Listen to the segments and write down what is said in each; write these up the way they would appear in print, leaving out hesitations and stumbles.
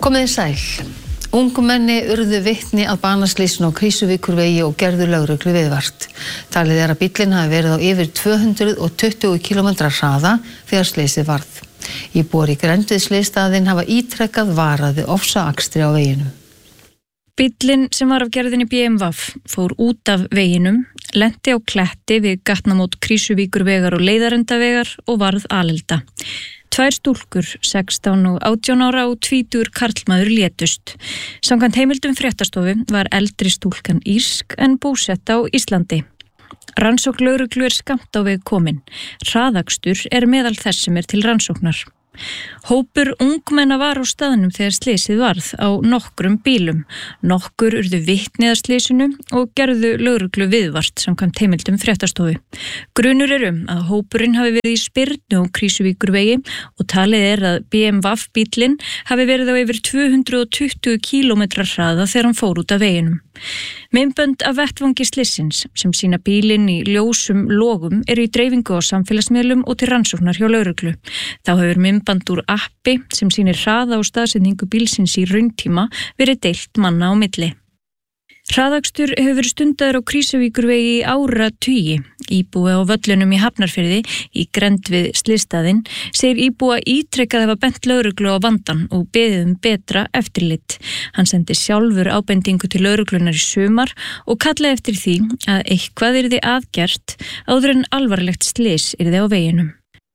Komið þið sæl. Ungmenni urðu vitni að banaslysinu á Krýsuvíkurvegi og gerðu lögreglu viðvart. Talið að bíllinn hafi verið á yfir 220 km hraða þegar slysið varð. Íbúar í grennd við slysstaðinn hafa ítrekkað varað við ofsaakstri á veginum. Bíllinn sem var af gerðinni BMW fór út af veginum, lenti á kletti við gatnamót Krýsuvíkurvegar og Leiðarendavegar og varð alelda. 2 stúlkur, 16 og 18 ára og 20 karlmaður létust. Samkvæmt heimildum fréttastofu var eldri stúlkan írsk en búsett á Íslandi. Rannsókn lögreglu skammt á veg komin. Hraðakstur meðal þess sem til rannsóknar. Hópur ungmenna var á staðnum þegar slysið varð á nokkrum bílum. Nokkur urðu vitni að slysinu og gerðu lögreglu viðvart samkvæmt heimildum fréttastofu. Grunur að hópurinn hafi verið í spyrnu á Krýsuvíkurvegi og talið að BMW bíllinn hafi verið á yfir 220 km hraða þegar hann fór út af veginum. Myndbönd af vettvangi slysins sem sýna bílinn í ljósum logum í dreifingu á samfélagsmiðlum og til rannsóknar hjá lögreglu. Þá hefur myndband úr appi sem sýnir hraða og staðsetningu bílsins í rauntíma verið deilt manna á milli. Hraðakstur hefur verið stundaður á Krýsuvíkurvegi í áratugi. Íbúi á völlunum í Hafnarfirði í grennd við slysstaðinn segir íbúa ítrekkað hafa bent lögreglu á vandann og beðið betra eftirlit. Hann sendi sjálfur ábendingu til lögreglunar í sumar og kallaði eftir því að eitthvað yrði aðgert áður en alvarlegt slys yrði á veginum.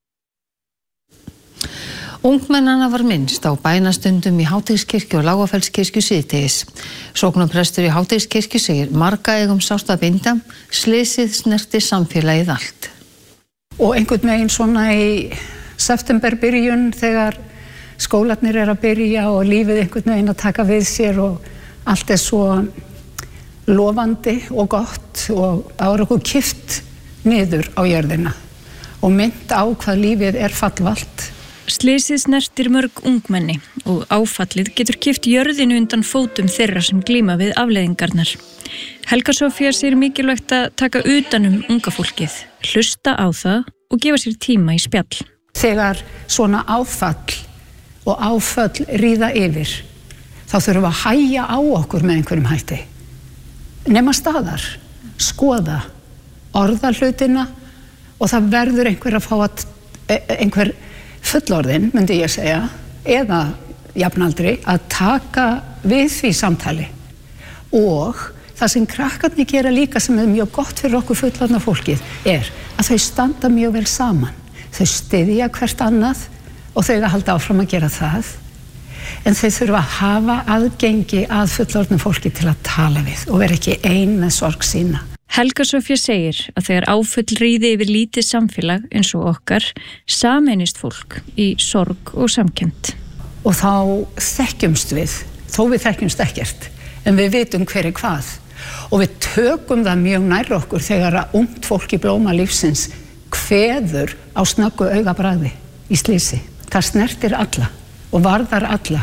Ungmennana var minnst á bænastundum í Háteigskirkju og Lágafellskirkju síðdegis. Sóknarprestur í Háteigskirkju segir marga eigum sárt að binda, slysið snerti samfélagið allt. Og einhvern veginn svona í septemberbyrjun þegar skólarnir að byrja og lífið einhvern veginn að taka við sér og allt svo lofandi og gott og ára okkur kippt niður á jörðina og mynd á hvað lífið fallvalt. Slysið snertir mörg ungmenni og áfallið getur kippt jörðinu undan fótum þeirra sem glíma við afleiðingarnar. Helga Sofía segir mikilvægt að taka utan unga fólkið, hlusta á það og gefa sér tíma í spjall. Þegar svona áfall og áföll ríða yfir, þá þurfum við að hægja á okkur með einhverjum hætti. Nema staðar, skoða, orða hlutina og það verður einhver að fá einhver fullorðinn, myndi ég segja, eða jafnaldri að taka við því samtali. Og það sem krakkarnir gera líka sem mjög gott fyrir okkur fullorðna fólkið að þau standa mjög vel saman. Þau styðja hvert annað og þau að halda áfram að gera það. En þau þurfa að hafa aðgengi að fullorðna fólki til að tala við og vera ekki ein með sorg sína. Helga Sofía segir að þegar áföll ríði yfir lítið samfélag eins og okkar, sameinist fólk í sorg og samkennd. Og þá þekkjumst við, þó við þekkjumst ekkert, en við vitum hver hvað. Og við tökum það mjög nær okkur þegar að ungt fólk í blóma lífsins kveður á snöggu augabragði í slysi. Það snertir alla og varðar alla.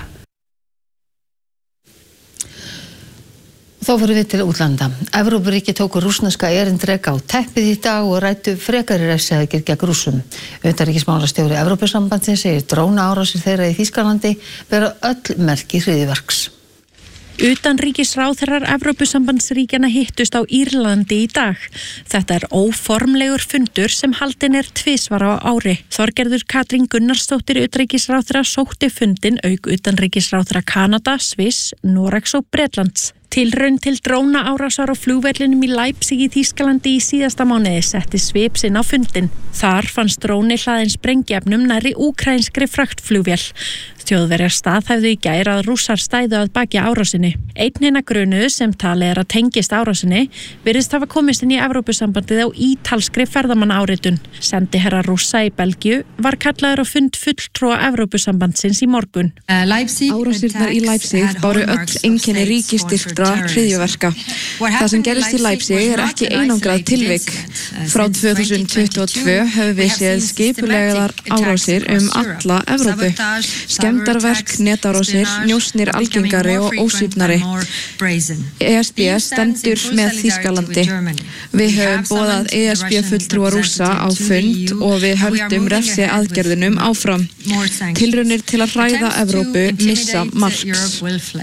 Þá fyrir við til útlanda. Evrópuríki tóku rússneska erindreka á teppið í dag og ræddu frekari refsiaðgerðir gegn Rússum. Utanríkismálastjóri Evrópusambandsins segir drónaárásir þeirra í Þýskalandi bera öll merki hryðjuverks. Utanríkisráðherrar Evrópusambandsríkjanna hittust á Írlandi í dag. Þetta óformlegur fundur sem haldinn tvisvar á ári. Þorgerður Katrín Gunnarsdóttir utanríkisráðherra sótti fundinn auk utanríkisráðherra Kanada, Sviss, Noregs og Bretlands. Tilraun til drónaárásar á flugvellinum í Leipzig í Þýskalandi í síðasta mánuði setti svip sinn á fundinn. Þar fannst dróni hlaðinn sprengiefnum nærri úkraínskri fraktflugvél. Þjóðverjar staðhæfðu í gær að Rússar stæðu að baki árásinni. Einn hinna grunuðu sem talið að tengist árásinni virðist hafa komist inn í Evrópusambandið á ítalskri ferðamannaáritun. Sendiherra Rússa í Belgíu var kallaður á fund fulltrúa Evrópusambandsins í morgun. Árásirnar í Leipzig báru öll einkenni ríkisstyrktra hryðjuverka. Það sem gerist í Leipzig ekki einangrað tilvik. Frá 2022 höfum við séð skipulegar árásir alla Evrópu. skemmdarverk, netárásir, njósnir algengari og ósvífnari. ESB stendur með Þýskalandi. Við höfum boðað ESB-fulltrúa Rússa á fund og við höldum refsi aðgerðunum áfram. Tilraunir til að hræða Evrópu missa marks.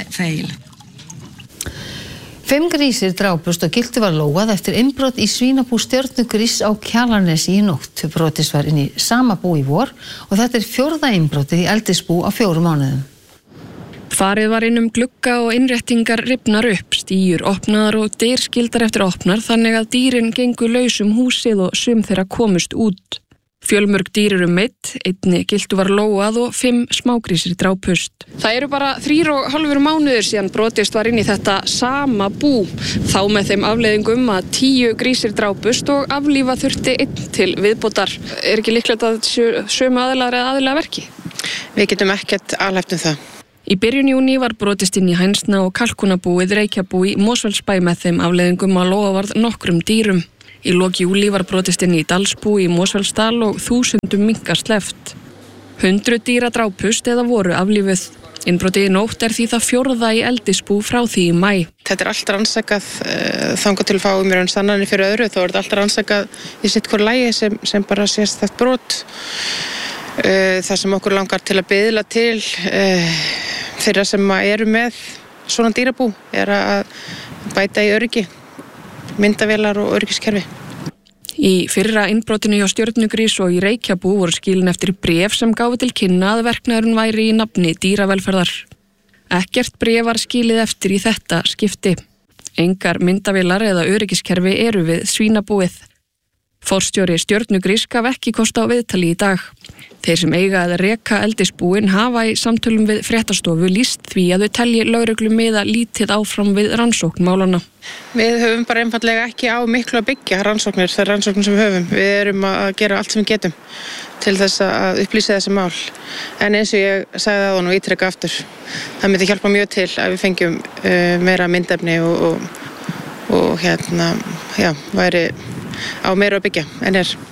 5 grísir drápust og gildi var lógað eftir innbrot í svínabú Stjörnugrís á Kjalarnesi í nótt. Brotist var inn í sama bú í vor og þetta er 4. innbrotið í eldisbú á 4 mánuðum. Farið var inn glugga og innréttingar rifnar upp, stíur opnaðar og dyr skildar eftir opnar þannig að dýrin gengu laus húsið og sum þeirra komust út. Fjölmörg dýr eru meidd, einni gildu var lógað og 5 smágrísir drápust. Það eru bara 3,5 mánuðir síðan brotist var inn í þetta sama bú. Þá með þeim afleiðingum að 10 grísir drápust og aflífa þurfti 1 til viðbótar. Er ekki líklegt að sömu aðilar eða aðilega verki? Við getum ekkert alhæft það. Í byrjun júní var brotist inn í Hænsna og Kalkunabúið Reykjabú í Mosfellsbæ með þeim afleiðingum að lóga varð nokkrum dýrum. Í lok júlí var brotist inn í Dalsbú í Mosfellsdal og 1000 minkar sleppt. 100 dýra drápust eða voru aflífuð. Innbrotið í nótt er því það 4. í eldisbú frá því í maí. Þetta er allt rannsakað þangað til fáum mér sannanir fyrir öðru. Þá er þetta allt rannsakað í sitt hvort lagi sem bara sést þetta brot. Það sem okkur langar til að biðla til þeirra sem eru með svona dýrabú er að bæta í öryggi. Myndavélar og öryggiskerfi. Í fyrra innbrotinu hjá Stjörnugrís og í Reykjabú voru skilin eftir bréf sem gáfu til kynna að verknaðurinn væri í nafni dýravelferðar. Ekkert bréf var skilið eftir í þetta skipti. Engar myndavélar eða öryggiskerfi eru við svínabúið. Forstjóri Stjörnugrís gaf ekki kost á viðtali í dag. Þeir sem eiga að reka eldisbúin hafa í samtölum við fréttastofu lýst því að þau telji lögreglu miða lítið áfram við rannsókn málanna. Við höfum bara einfaldlega ekki á miklu að byggja rannsóknir, þær rannsóknir sem við höfum. Við erum að gera allt sem við getum til þess að upplýsa þessi mál. En eins og ég sagði það og ítreka aftur, það myndi hjálpa mjög til að við fengjum meira myndefni og væri á meira að byggja en er.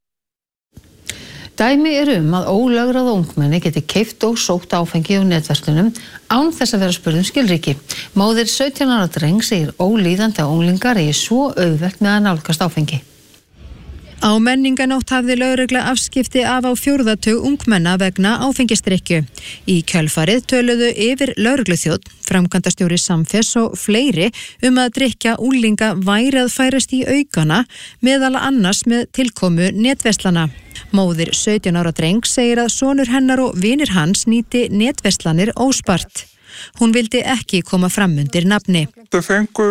Dæmi að ólögráða ungmenni geti keypt og sótt áfengi á netverslunum án þess að vera spurð skilríki. Móðir 17 ára dreng segir ólíðandi að unglingar eigi svo auðvelt með að nálgast áfengi. Á menninganótt hafði lögregla afskipti af á 4. tug ungmenna vegna áfengisdrykkju. Í kjölfarið töluðu yfir lögregluþjónn, framkvæmdastjóri Samfés og fleiri að drykkja unglinga væri að færast í aukana meðal annars með tilkomu netverslana. Móðir 17 ára dreng segir að sonur hennar og vinir hans nýti netverslanir óspart. Hún vildi ekki koma fram undir nafni. Þau fengu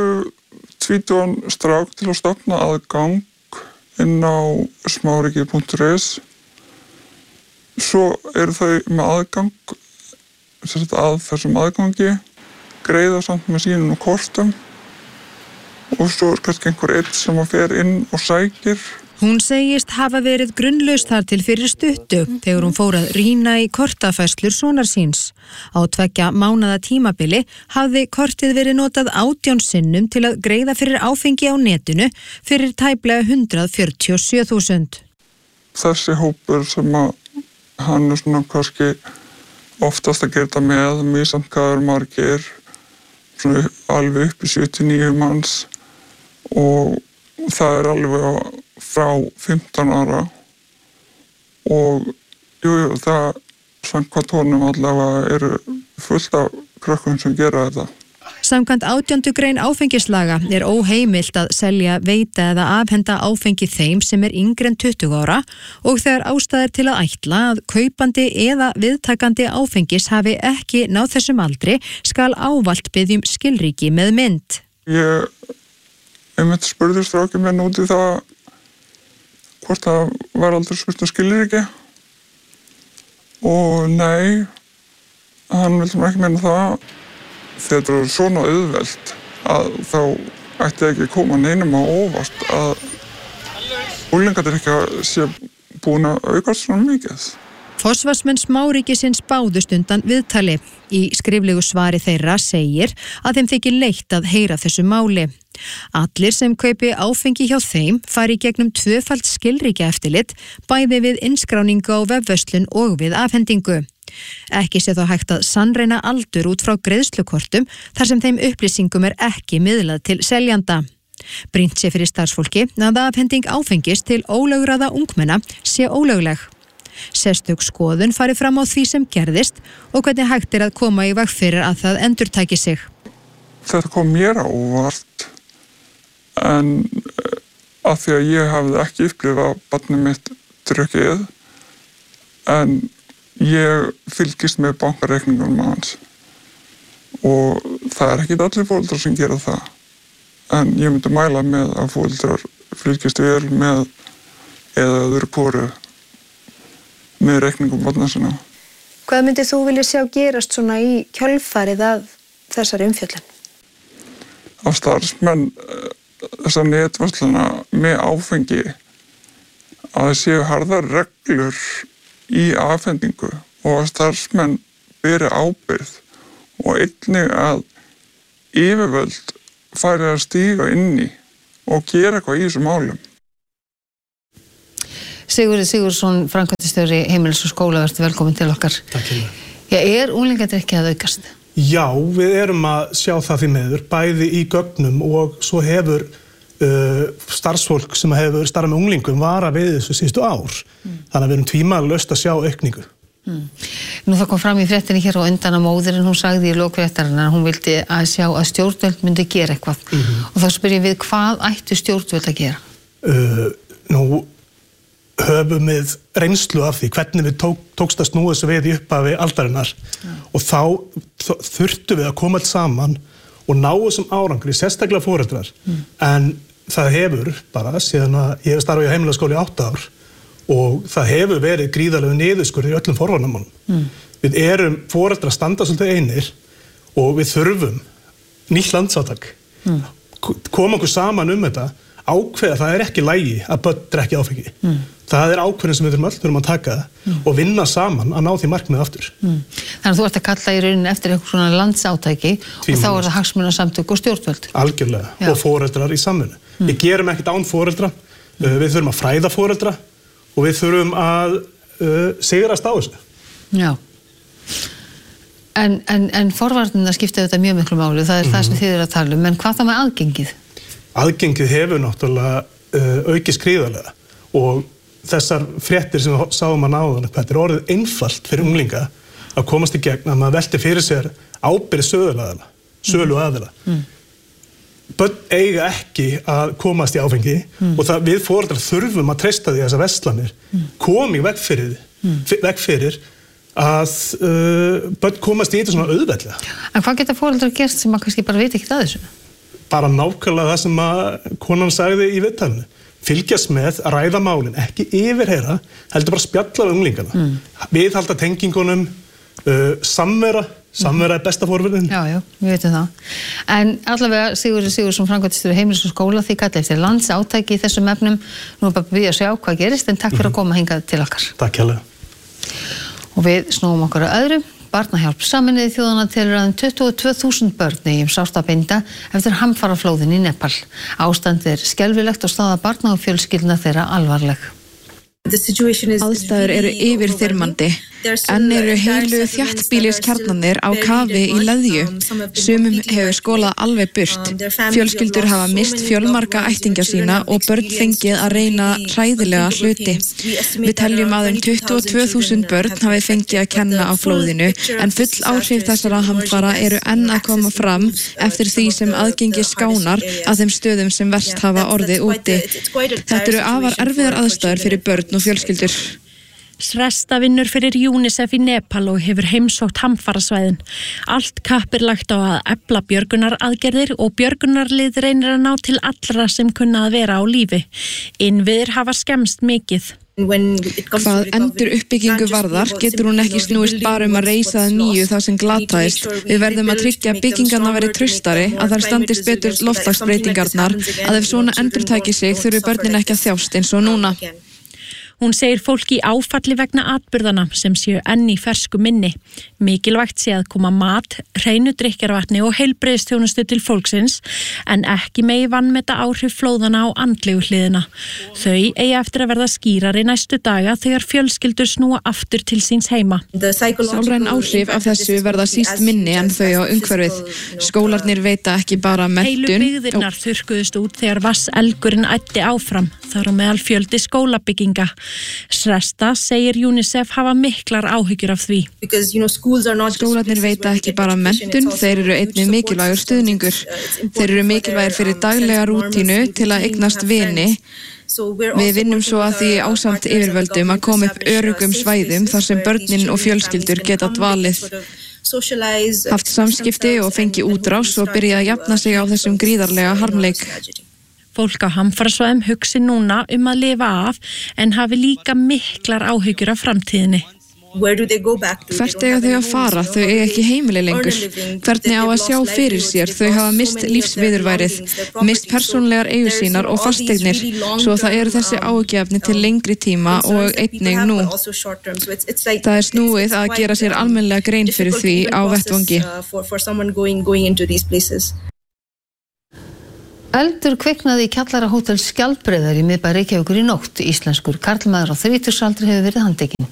20 strák til að stofna aðgang inn á smáriki.is. Svo eru þau með aðgang að þessum aðgangi, greiða samt með sínum og kortum og svo er kannski einhver einn sem að fer inn og sækir. Hún segist hafa verið grunnlaus þar til fyrir stuttu þegar hún fór að rýna í kortafærslur sonar síns. Á 2 mánaða tímabili hafði kortið verið notað 18 sinnum til að greiða fyrir áfengi á netinu fyrir tæplega 147.000. Þessi hópur sem að hann er svona kannski oftast að gera þetta með, misjafnkaður margir, svona alveg upp í 79 manns og það er alveg frá 15 ára og það samkvæmt honum allavega eru fullt af krökkum sem gera þetta. Samkvæmt 18. grein áfengislaga er óheimilt að selja, veita eða afhenda áfengi þeim sem er yngri en 20 ára og þegar ástæður til að ætla að kaupandi eða viðtakandi áfengis hafi ekki náð þessum aldri skal ávallt biðja skilríki með mynd. Ég spurði strákinn minn út í það hvort það var aldrei spurt skilríki og nei, hann vildi mér ekki meina það. Þetta er svona auðvelt að þá ætti ekki að koma neinum á óvart að unglingadrykkja sé búin að aukast svona mikið. Forsvarsmenn smáríkisins báðust undan viðtali. Í skriflegu svari þeirra segir að þeim þykir leitt að heyra þessu máli. Allir sem kaupi áfengi hjá þeim fari gegnum 2-falt skilríkjaeftirlit bæði við innskráningu á vefverslun og við afhendingu. Ekki sé þó hægt að sannreina aldur út frá greiðslukortum þar sem þeim upplýsingum ekki miðlað til seljanda. Brýnt sé fyrir starfsfólki að afhending áfengis til ólögráða ungmenna sé ólögleg. Sérstök skoðun fari fram á því sem gerðist og hvernig hægt að koma í veg fyrir að það endurtaki sig. Þetta kom mér á óvart en af því að ég hafði ekki upplifað barnið mitt drukkið en ég fylgist með bankareikningunum hans og það ekki allir foreldrar sem gera það en ég myndi mæla með að foreldrar fylgist vel með eða öðru hvoru með reikningum barna sinna. Hvað myndir þú vilja sjá gerast svona í kjölfarið af þessari umfjöllun? Á starfsmenn þessar netverslana með áfengi að það séu harðar reglur í afhendingu og að starfsmenn beri ábyrgð og einnig að yfirvöld færi að stíga inn í og gera eitthvað í þessum málum. Sigurður Sigurðsson, framkvæmdastjóri Heimilis og skóla, verður velkomin til okkar. Takk fyrir. Unglingadrykkja að aukast? Já, við erum að sjá það því miður, bæði í gögnum og svo hefur starfsfólk sem hefur starfað með unglingum varað við þessu síðustu ár. Þannig að við erum tvímælalaust að sjá aukningu. Nú það kom fram í fréttinni hér á undan að móðirinn, hún sagði í lok fréttarinnar að hún vildi að sjá að stjórnvöld myndi gera eitthvað. Og þá spyr ég við, hvað ættu stjórnvöld að gera? Nú höfum við reynslu af því hvernig við tókst að snúa þessu við í upphafi aldarinnar og þá þurftum við að koma alls saman og ná þessum árangri, sérstaklega foreldrar. En það hefur bara, síðan að ég hef starfað í heimilisskóla í 8 ár og það hefur verið gríðarlegu niðurskurður í öllum forvarnarmálum. Við erum foreldrar að standa svolítið einir og við þurfum nýtt landsátak. Koma okkur saman þetta, ákveða það ekki lægi að börn drekki áfengi. Það ákveðin sem við þurfum að taka og vinna saman að ná því markmið aftur. Þannig að þú ert að kalla í rauninni eftir eitthvað svona landsátæki og þá það hagsmunasamtök og stjórnvöld. Algjörlega. Já. Og foreldrar í samvinnu. Við gerum ekkert án foreldra, við þurfum að fræða foreldra og við þurfum að sigrast á þessu. Já. En forvarnirnar skipta þetta mjög miklu máli, það það sem þið að tala en hvað það með aðgengið? Aðgengið hefur náttúrulega aukist gríðarlega og þessar fréttir sem við sáum að náðan, þetta orðið einfalt fyrir unglinga að komast í gegn að maður velti fyrir sér ábyrgð söluaðila. Börn eiga ekki að komast í áfengi og við foreldrar þurfum að treysta því að þessar verslanir komi veg fyrir að börn komast í þetta svona auðveldlega. En hvað geta foreldrar gert sem maður kannski bara veit ekki að þessu? Bara nákvæmlega það sem að konan sagði í viðtalinu. Fylgjast með, ræða málin, ekki yfirheyra, heldur bara spjalla við unglingana. Viðhalda tengingunum, samvera besta forvörðin. Já, við veitum það. En allavega Sigurður Sigurðsson, framkvæmdastjóri Heimilis og skóla, þið kallið eftir landsátæki í þessum efnum. Nú bara við að sjá hvað gerist, en takk fyrir að koma hingað til okkar. Takk hérlega. Og við snúum okkur að öðru. Barnahjálp Sameinuðu þjóðanna telur að 22.000 börn eigi sárt að binda eftir hamfaraflóðin í Nepal. Ástandið skelfilegt og staða barna og fjölskyldna þeirra alvarleg. Aðstæður eru yfirþyrmandi. Enn eru heilu þéttbýliskjarnanir á kafi í leðju. Sumum hefur skolað alveg burt. Fjölskyldur hafa mist fjölmarga ættingja sína og börn fengið að reyna hræðilega hluti. Við teljum að 22.000 börn hafi fengið að kenna á flóðinu, en full áhrif þessara hamfara eru enn að koma fram eftir því sem aðgengi skánar að þeim stöðum sem verst hafa orðið úti. Þetta eru afar erfiðar aðstæður fyrir börn og fjölskyldur. Sresta vinnur fyrir UNICEF í Nepal og hefur heimsótt hamfarasvæðin. Allt kapp lagt á að efla björgunaraðgerðir og björgunarlið reynir að ná til allra sem kunna að vera á lífi. Innviðir hafa skemmst mikið. Hvað endur uppbyggingu varðar getur hún ekki snúist bara að reisa að nýju það sem glataðist. Við verðum að tryggja að byggingarna veri traustari, að þær standist betur loftslagsbreytingarnar, að ef svona endurtæki sig þurfi börnin ekki að þjást eins og núna. Hún segir fólki í áfalli vegna atburðana sem séu enn í fersku minni. Mikilvægt sé að koma mat, hreinu drykkjarvatni og heilbrigðisþjónustu til fólksins en ekki megi vanmeta áhrif flóðana á andlegu hliðina. Þau eigi eftir að verða skýrari næstu daga þegar fjölskyldur snúa aftur til síns heima. Sálræn áhrif af þessu verða síst minni en þau á umhverfið. Skólarnir veita ekki bara menntun. Heilu byggðirnar þurrkuðust út þegar vatnselgurinn æddi áfram. Þar á meðal fjöldi skólabygginga. Sresta segir UNICEF hafa miklar áhyggjur af því. Skólarnir veita ekki bara menntun, þeir eru einnig mikilvægur stuðningur. Þeir eru mikilvægir fyrir daglega rútínu til að eignast vini. Við vinnum svo að því ásamt yfirvöldum að koma upp öruggum svæðum þar sem börnin og fjölskyldur geta dvalið, haft samskipti og fengi útrás og byrja að jafna sig á þessum gríðarlega harmleik. Fólk á hamfarasvæðum hugsi núna að lifa af en hafi líka miklar áhyggjur af framtíðinni. Hvert eiga þau að fara? Þau eiga ekki heimili lengur. Hvernig á að sjá fyrir sér? Þau hafa mist lífsviðurværið, mist persónlegar eigur sínar og fasteignir, svo það eru þessi áhyggjuefni til lengri tíma og einnig nú. Það er snúið að gera sér almennilega grein fyrir því á vettvangi. Eldur kviknaði í kjallara hótel Skjaldbreiðar í miðbæ Reykjavíkur í nótt. Íslenskur karlmaður á 30-aldri hefur verið handtekinn.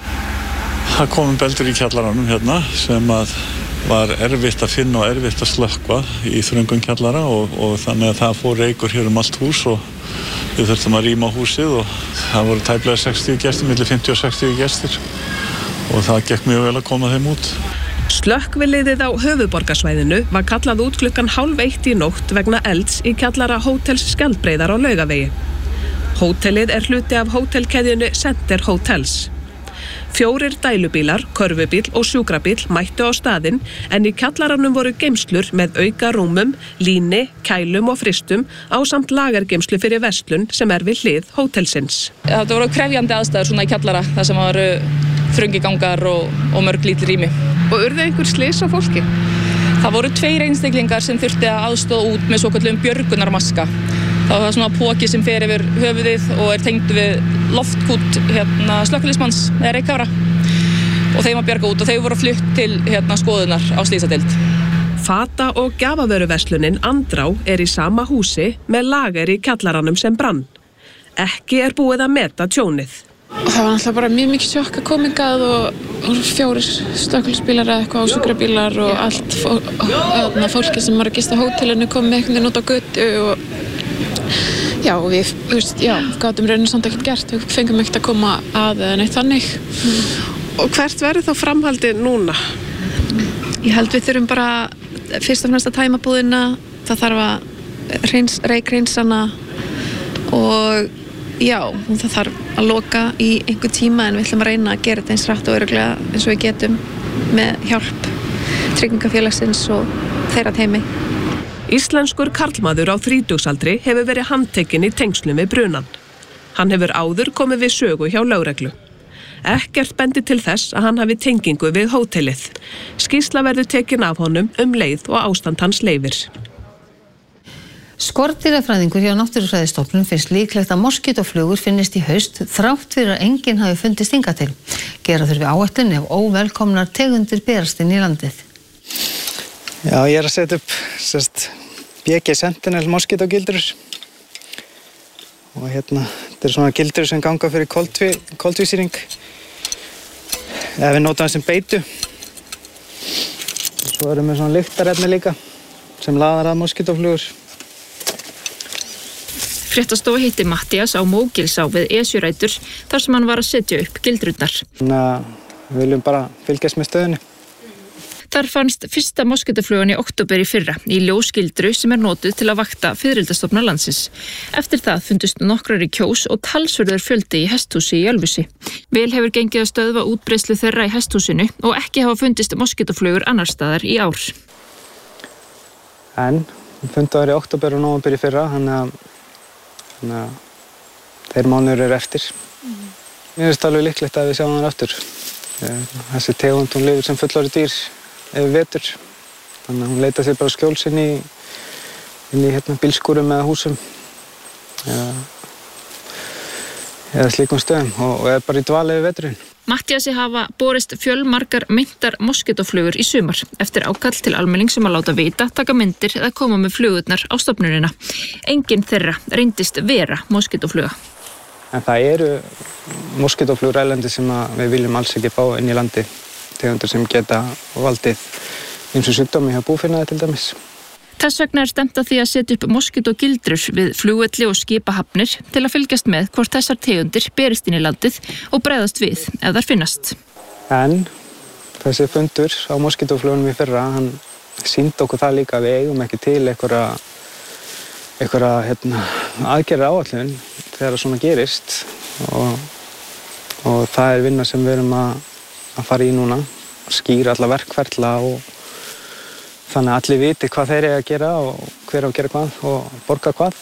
Það kom eldur í kjallaranum hérna sem að var erfitt að finna og erfitt að slökkva í þröngum kjallara og þannig að það fór reykur hér allt hús og við þurftum að rýma húsið og það voru tæplega 60 gestir, milli 50 og 60 gestir og það gekk mjög vel að koma þeim út. Slökkviliðið á höfuðborgarsvæðinu var kallað út 12:30 í nótt vegna elds í kjallara hótels Skjaldbreiðar á Laugavegi. Hótelið er hluti af hótelkeðjunni Center Hotels. 4 dælubílar, körfubíl og sjúkrabíl mættu á staðinn en í kjallaranum voru geymslur með auka rúmum, líni, kælum og fristum ásamt lagergeymslu fyrir verslun sem er við hlið hótelsins. Það voru krefjandi aðstæður svona í kjallara þar sem voru þröngigangar og mörg lítil rými. Og urðu einhver slys á fólki? Það voru 2 einstaklingar sem þurfti að aðstoða út með svokölluðum björgunarmaska. Það var svona póki sem fer yfir höfuðið og er tengd við loftkút slökkviliðsmanns eða reykkára og þeim að bjarga út og þau voru flutt til skoðunar á slysadeild. Fata- og gjafavöruverslunin Andrá er í sama húsi með lager í kjallaranum sem brann. Ekki er búið að meta tjónið. Það var náttúrulega bara mjög mikið sjokk að koma hingað og 4 slökkviliðsbílar eða eitthvað og sjúkrabílar og allt fólki sem var að gista á hótelinu kom með einhvern veginn út á götu og já, við gátum rauninu samt ekkert gert, við fengum ekkert að koma að eða neitt þannig. Og hvert verður þá framhaldið núna? Ég held við þurfum bara fyrst og fremst að tæma búðina, það þarf að reykreinsana og já, það þarf að loka í einhver tíma en við ætlum að reyna að gera þetta eins hratt og örugglega eins og við getum með hjálp tryggingafélagsins og þeirra teymi. Íslenskur karlmaður á 30-aldri hefur verið handtekinn í tengslum við brunan. Hann hefur áður komið við sögu hjá lögreglu. Ekkert bendi til þess að hann hafi tengingu við hótelið. Skýrsla verður tekin af honum leið og ástand hans leyfir. Skordýrafræðingur hjá Náttúrufræðistofnun finnst líklegt að moskítóflugur finnist í haust þrátt fyrir að enginn hafi fundist hingað til. Gera þurfi áætlun ef óvelkomnar tegundir berast inn í landið. Já, ég er að setja upp BG Sentinel moskítógildrur og þetta er svona gildrur sem ganga fyrir koltvísýring eða við notum það sem beitu. Svo erum við svona lyktarefni líka sem laðar að moskítóflugur. Fréttastofa hitti Mattías á Mógilsá við Esjurætur þar sem hann var að setja upp gildrurnar. Við viljum bara fylgjast með stöðunni. Þar fannst fyrsta moskítóflugan í október í fyrra í ljósgildru sem er notuð til að vakta fiðrildastofna landsins. Eftir það fundust nokkrar í Kjós og talsverður fjöldi í hesthúsi í Ölfusi. Vel hefur gengið að stöðva útbreiðslu þeirra í hesthúsinu og ekki hafa fundist moskítóflugur annar staðar í ár. En við fundum það í október og nóvember í fyrra, þannig að þeir mánuður eru eftir. Mér finnst alveg líklegt að við sjáum það aftur. Þessi tegund, hún lifir sem fullorðið dýr yfir vetur. Þannig að hún leitar sér bara skjóls inn í bílskúrum eða húsum. eða slíkum stöðum og er bara í dvali yfir veturinn. Matthíasi hafa borist fjölmargar meintar moskítóflugur í sumar eftir ákall til almenning sem að láta vita, taka myndir eða koma með flugurnar á stofnunina. Engin þeirra reyndist vera moskítófluga. En það eru moskítóflugur erlendis sem við viljum alls ekki fá inn í landi, tegundir sem geta valdið ýmsum sjúkdómi hjá búfénaði til dæmis. Þess vegna stemt að því að setja upp moskítógildrur við flugvelli og skipahafnir til að fylgjast með hvort þessar tegundir berist inn í landið og bregðast við ef þær finnast. En þessi fundur á moskítóflugunum í fyrra, hann sýndi okkur það líka að við eigum ekki til einhverja aðgerðar áætlun þegar svona gerist og það er vinna sem við erum að fara í núna, skýra alla verkferla og þannig að allir viti hvað þeir eru að gera og hver á að gera hvað og borga hvað.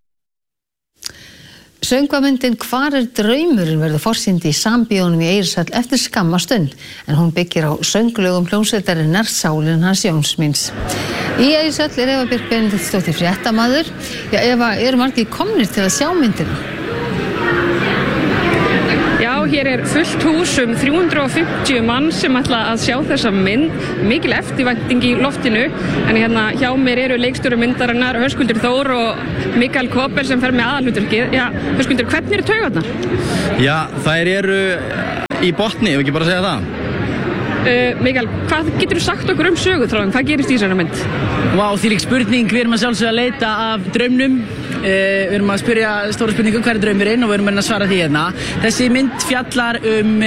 Söngvamyndin Hvar er draumurinn verður forsýnd í Sambíónum í Egilshöll eftir skamma stund, en hún byggir á sönglögum hljómsveitarinnar Sálin hans Jóns míns. Í Egilshöll er Eva Björk Benediktsdóttir fréttamaður. Já, Eva, eru margir komnir til að sjá myndina? Já, hér er fullt hús 350 mann sem ætla að sjá þessa mynd. Mikil eftirvænting í loftinu, en hérna hjá mér eru leikstjóri myndarinnar Höskuldur Þór og Mikael Koppel sem fer með aðalhlutverkið. Já, Höskuldur, hvernig eru taugarnar? Já, þær eru í botni, ef ekki bara segja það. Mikael, hvað getur þú sagt okkur söguþráðum? Hvað gerist í þessari mynd? Vá, þvílík spurning, við erum að sjálfsögðu að leita af draumnum. Við erum að spyrja stóra spurningu hver er draumurinn og við erum að svara því hérna. Þessi mynd fjallar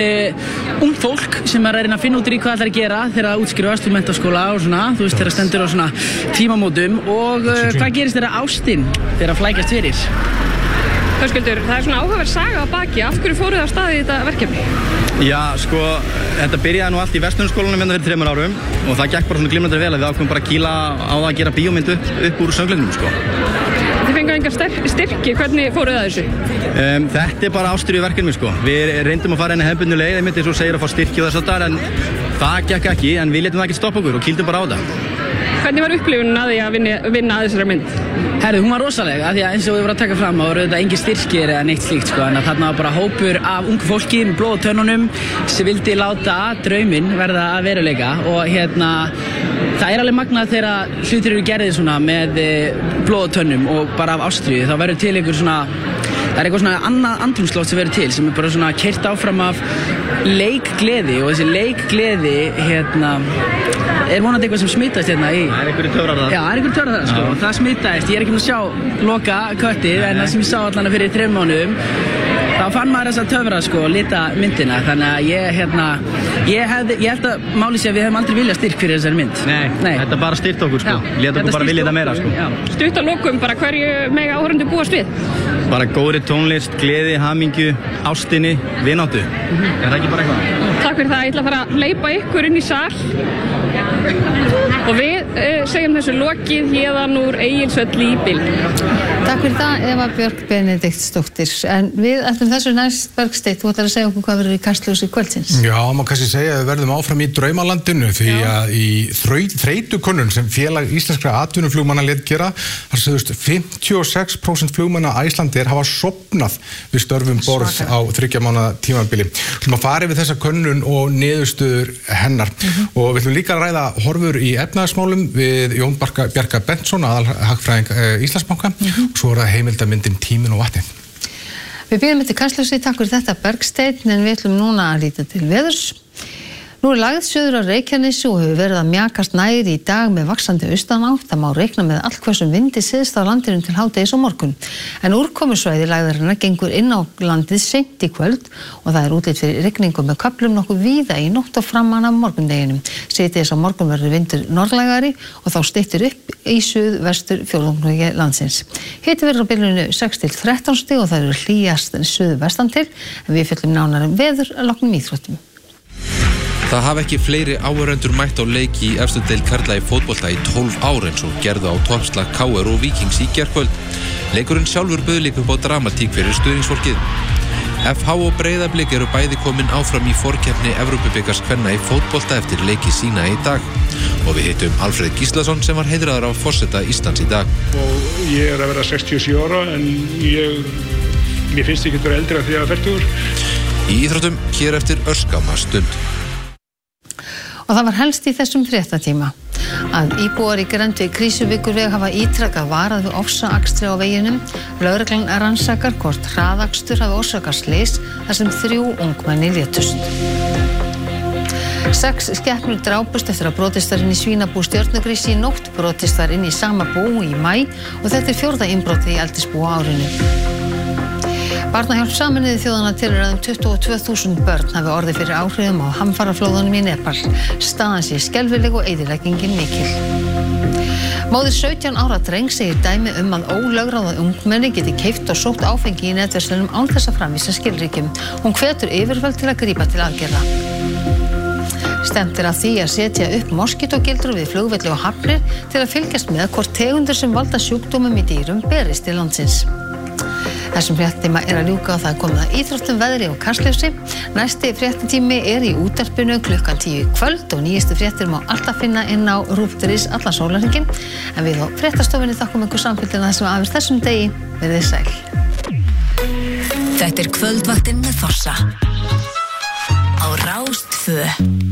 ung fólk sem er að reyna að finna út í hvað það er að gera þegar það útskrifast úr menntaskóla og svona, þú veist, þegar stendur á svona tímamótum og hvað gerist þegar ástin þegar að flækjast fyrir. Höskuldur, það er svona áhugaverð saga á baki. Af hverju fóruð þið á staðið í þetta verkefni? Já, sko, þetta byrjaði nú allt í Verslunarskólanum hérna fyrir 3 árum og það gekk bara svona glimrandi vel að við ákveðum bara að kýla á það að gera bíómynd upp úr söngleiknum, sko. Þið fenguð engar styrki, hvernig fóruð það þessu? Þetta er bara ástríðu verkefni, sko. Við reyndum að fara inn í hefðbundnu leið, einmitt eins og segir að fá styrki og þess að það, en það gekk ekki, en við létum það ekki stoppa okkur og kýldum bara á það. Hvernig var upplifunin að því að vinna að þessari mynd? Herðu, hún var rosalega, af því að eins og við vorum að taka fram, þá voru þetta engin styrkir eða neitt slíkt, sko, en að þarna var bara hópur af ungu fólki með blóð á tönnunum sem vildi láta drauminn verða að veruleika og hérna, það er alveg magnað þegar hlutir eru gerðir svona með blóð á tönnum og bara af ástríðu, þá verður til einhver svona, það er eitthvað svona annað andrúmsloft sem verður til, sem er bara svona keyrt áfram af leikgleði og þessi leikgleði, hérna, er vonandi eitthvað sem smitast hérna í. Það er einhverju töfrar það. Já, það er einhverju töfrar það, sko. Það smitast. Ég er ekki að sjá loka köttið, en það sem ég sá allan fyrir 3 mánuðum, þá fann maður þessa töfra, sko, lita myndina. Þannig að ég held að máli sé að við hefum aldrei viljað styrk fyrir þessari mynd. Nei. Þetta bara styrt okkur, sko. Lét okkur bara vilja þetta meira, sko. Stutt að lokum, bara hverju mega áhorfendur búast við? Bara góðri tónlist, gleði, hamingju, ástinni, vináttu. Er það ekki bara eitthvað? Takk fyrir það, ég ætla að fara að hleypa ykkur inn í sal og við segjum þessu lokið héðan úr Egilshöll í bili. Takk fyrir það, Eva Björk Benediktsdóttir. En við ætlum þessu næst Bergsteinn, þú ætlar að segja okkur hvað verður í Kastljósi kvöldsins. Já, maður kannski segja að við verðum áfram í draumalandinu því að í þreytukönnun sem Félag íslenskra atvinnuflugmanna lét gera, þar sögðust 56% flugmanna Icelandair hafa sofnað við störfum borð á 3 mánaða tímabili. Við ætlum að fara yfir þessa könnun og niðurstöður hennar og við ætlum líka að ræða horfur í efnahagsmálum við Jón Bjarka Bentsson, aðalhagfræðing Íslandsbanka og svo er það heimildamyndin Tíminn og vatnið. Við byrjum til Kastljósi, takk fyrir þetta Bergsteinn, en við ætlum núna að líta til veðurs. Nú er lagið suður á Reykjanesi og hefur verið að mjakast nær í dag með vaxandi austanátt. Það má reikna með allhversum vindi syðst á landinu til hádegis og morgun. En úrkomusvæði lagðarinnar gengur inn á landið seint í kvöld og það er útlit fyrir rigningu með köflum nokkuð víða í nótt og framan af morgundeginum. Síðdegis á morgun verður vindur norðlægari og þá styttir upp í suðvestur fjórðungi landsins. Hiti verður á bilinu 6 til 13 stig og það eru hlýjast suðvestan til, en við fjöllum nánar veður að loknum íþróttum. Það hafa ekki fleiri áhorfendur mætt á leik í efstu deild karla í fótbolta í 12 ár eins og gerðu á toppslag KR og Víkings í gærkvöld. Leikurinn sjálfur bauð líka upp á dramatík fyrir stuðningsfólkið. FH og Breiðablik eru bæði komin áfram í forkeppni Evrópubikars kvenna í fótbolta eftir leiki sína í dag. Og við hittum Alfreð Gíslason sem var heiðraður af forseta Íslands í dag. Og ég er að vera 67 ára en ég mér finnst ég getur eldri að því að 40. Í íþróttum hér eftir örskamma stund. Og það var helst í þessum fréttatíma að íbúar í grennd við Krýsuvíkurveg hafa ítrekað varað við ofsaakstri á veginum. Lögreglan rannsakar hvort hraðakstur hafi orsakað slys þar sem 3 ungmenni létust. 6 skepnur drápust eftir að brotist var inn í svínabú Stjörnugrísi í nótt. Brotist var inn í sama bú í maí og þetta 4. innbrotið í eldisbú á árinu. Barnahjálp Sameinuðu þjóðanna telur að 22.000 börn hafi orðið fyrir áhrifum á hamfaraflóðunum í Nepal. Staðan sé skelfileg og eyðileggingin mikil. Móðir 17 ára dreng segir dæmi að ólögráða ungmenni geti keypt og sótt áfengi í netverslunum án þess að framvísa skilríkjum. Hún hvetur yfirvöld til að grípa til aðgerða. Stefnt að því að setja upp moskítógildrur við flugvelli og hafnir til að fylgjast með hvort tegundir sem valda sjúkdómum í dýrum berist til landsins. Þessum fréttatíma að ljúka og það komið að íþróttum, veðri og kastljósi. Næsti fréttatími í útvarpinu klukkan 10 í kvöld og nýjustu fréttir má alltaf finna inn á RÚV.is allan sólarhringinn. En við á fréttastofunni þakkum ykkur samfylgdina þessum afir þessum degi. Verið sæl. Þetta kvöldvaktin með Þorsa á Rás 2.